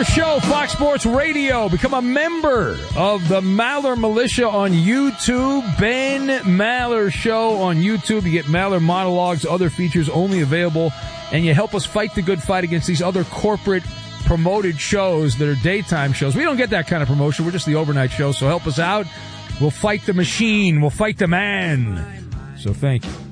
Show, Fox Sports Radio. Become a member of the Maller Militia on YouTube. Ben Maller Show on YouTube. You get Maller monologues, other features only available, and you help us fight the good fight against these other corporate promoted shows that are daytime shows. We don't get that kind of promotion. We're just the overnight show, so help us out. We'll fight the machine. We'll fight the man. So thank you.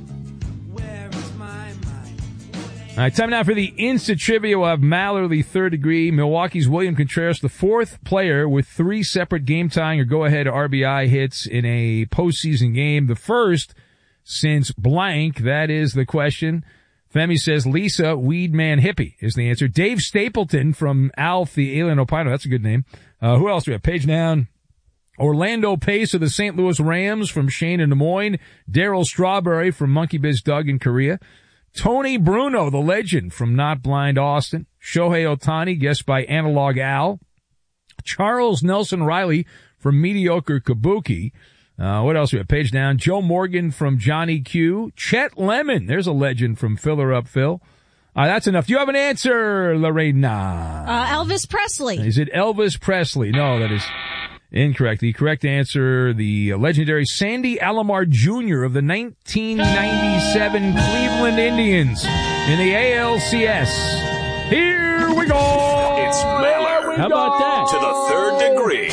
All right, time now for the Insta Trivia. We'll have Mallerly, third degree. Milwaukee's William Contreras, the fourth player with 3 separate game-tying or go-ahead RBI hits in a postseason game. The first since blank. That is the question. Femi says Lisa Weedman Hippie is the answer. Dave Stapleton from Alf, the Alien Opino. That's a good name. Who else do we have? Page down. Orlando Pace of the St. Louis Rams from Shane in Des Moines. Daryl Strawberry from Monkey Biz Doug in Korea. Tony Bruno, the legend from Not Blind Austin. Shohei Ohtani, guessed by Analog Al. Charles Nelson Riley from Mediocre Kabuki. What else we have? Page down. Joe Morgan from Johnny Q. Chet Lemon, there's a legend from Filler Up Phil. That's enough. Do you have an answer, Lorena? Elvis Presley. Is it Elvis Presley? No, that is incorrect. The correct answer, the legendary Sandy Alomar Jr. of the 1997 Cleveland Indians in the ALCS. Here we go. It's Maller. How about that? To the third degree.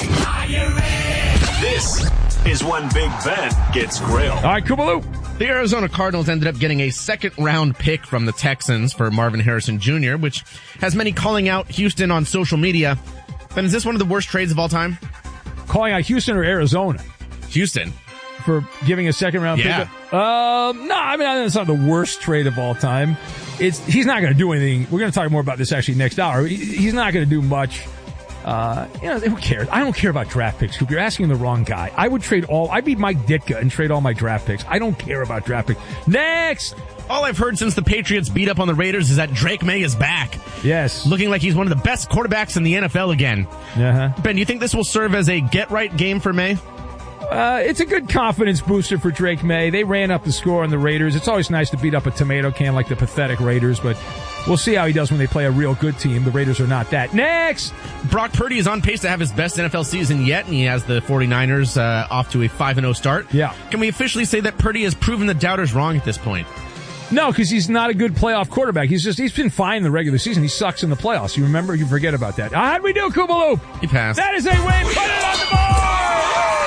This is when Big Ben gets grilled. All right, Kubaloo. The Arizona Cardinals ended up getting a second-round pick from the Texans for Marvin Harrison Jr., which has many calling out Houston on social media. Ben, is this one of the worst trades of all time? Calling out Houston or Arizona? Houston. For giving a second-round pick? No, I mean, that's not the worst trade of all time. He's not going to do anything. We're going to talk more about this actually next hour. He's not going to do much. Who cares? I don't care about draft picks, Coop. You're asking the wrong guy. I'd be Mike Ditka and trade all my draft picks. I don't care about draft picks. Next! All I've heard since the Patriots beat up on the Raiders is that Drake May is back. Yes. Looking like he's one of the best quarterbacks in the NFL again. Uh-huh. Ben, do you think this will serve as a get-right game for May? It's a good confidence booster for Drake May. They ran up the score on the Raiders. It's always nice to beat up a tomato can like the pathetic Raiders, but we'll see how he does when they play a real good team. The Raiders are not that. Next! Brock Purdy is on pace to have his best NFL season yet, and he has the 49ers off to a 5-0 start. Yeah. Can we officially say that Purdy has proven the doubters wrong at this point? No, because he's not a good playoff quarterback. He's been fine in the regular season. He sucks in the playoffs. You remember? You forget about that. How'd we do, Koopaloop? He passed. That is a win. Put it on the board!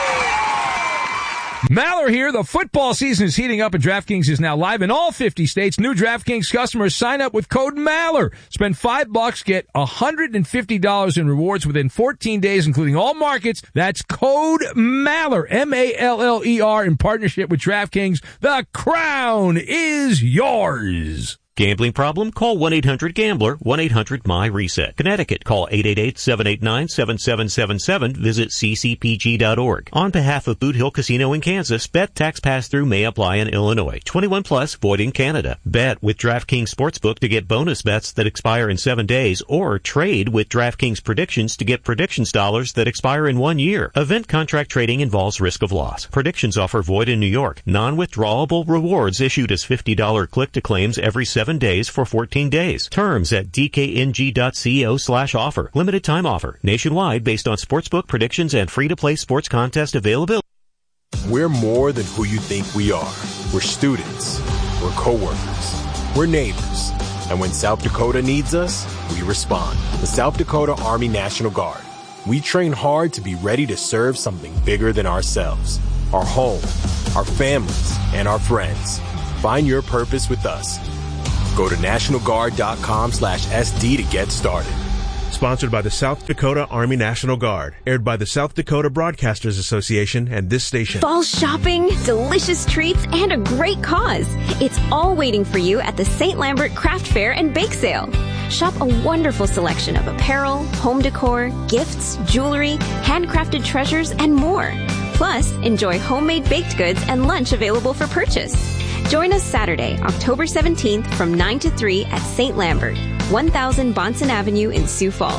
Maller here. The football season is heating up and DraftKings is now live in all 50 states. New DraftKings customers sign up with code Maller. Spend $5, get $150 in rewards within 14 days, including all markets. That's code Maller, M-A-L-L-E-R, in partnership with DraftKings. The crown is yours. Gambling problem? Call 1-800-GAMBLER, 1-800-MY-RESET. Connecticut, call 888-789-7777. Visit ccpg.org. On behalf of Boot Hill Casino in Kansas, bet tax pass-through may apply in Illinois. 21 plus, void in Canada. Bet with DraftKings Sportsbook to get bonus bets that expire in 7 days, or trade with DraftKings Predictions to get predictions dollars that expire in 1 year. Event contract trading involves risk of loss. Predictions offer void in New York. Non-withdrawable rewards issued as $50 click-to-claims every 7 days for 14 days. Terms at dkng.co/offer. Limited time offer. Nationwide based on sportsbook predictions and free-to-play sports contest availability. We're more than who you think we are. We're students. We're coworkers. We're neighbors. And when South Dakota needs us, we respond. The South Dakota Army National Guard. We train hard to be ready to serve something bigger than ourselves. Our home, our families, and our friends. Find your purpose with us. Go to NationalGuard.com/SD to get started. Sponsored by the South Dakota Army National Guard. Aired by the South Dakota Broadcasters Association and this station. Fall shopping, delicious treats, and a great cause. It's all waiting for you at the St. Lambert Craft Fair and Bake Sale. Shop a wonderful selection of apparel, home decor, gifts, jewelry, handcrafted treasures, and more. Plus, enjoy homemade baked goods and lunch available for purchase. Join us Saturday, October 17th from 9 to 3 at St. Lambert, 1000 Bonson Avenue in Sioux Falls.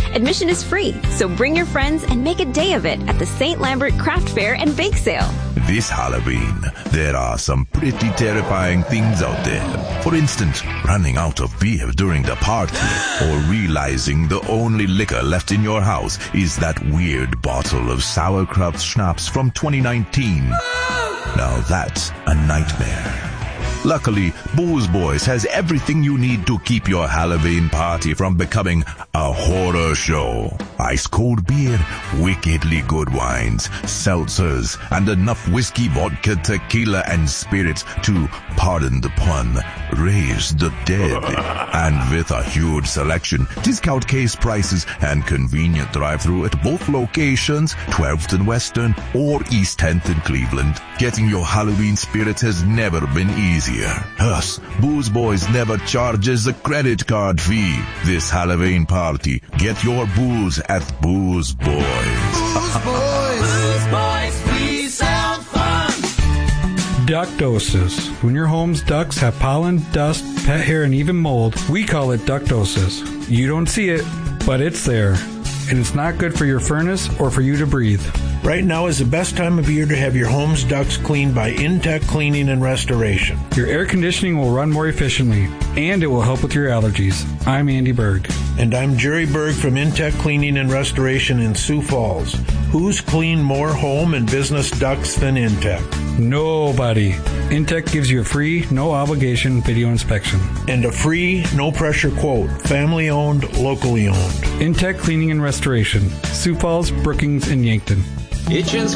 Admission is free, so bring your friends and make a day of it at the St. Lambert Craft Fair and Bake Sale. This Halloween, there are some pretty terrifying things out there. For instance, running out of beer during the party, or realizing the only liquor left in your house is that weird bottle of sauerkraut schnapps from 2019. Now that's a nightmare. Luckily, Booze Boys has everything you need to keep your Halloween party from becoming a horror show. Ice cold beer, wickedly good wines, seltzers, and enough whiskey, vodka, tequila, and spirits to, pardon the pun, raise the dead. And with a huge selection, discount case prices, and convenient drive-thru at both locations, 12th and Western or East 10th in Cleveland, getting your Halloween spirits has never been easier. Us, Booze Boys never charges a credit card fee. This Halloween party, get your booze at Booze Boys. Booze Boys. Booze Boys, we sound fun. Ductosis. When your home's ducts have pollen, dust, pet hair, and even mold, we call it ductosis. You don't see it, but it's there. And it's not good for your furnace or for you to breathe. Right now is the best time of year to have your home's ducts cleaned by Intech Cleaning and Restoration. Your air conditioning will run more efficiently, and it will help with your allergies. I'm Andy Berg. And I'm Jerry Berg from Intech Cleaning and Restoration in Sioux Falls. Who's cleaned more home and business ducts than Intech? Nobody. Intech gives you a free, no-obligation video inspection. And a free, no-pressure quote. Family-owned, locally owned. Intech Cleaning and Restoration. Sioux Falls, Brookings, and Yankton. Hitchens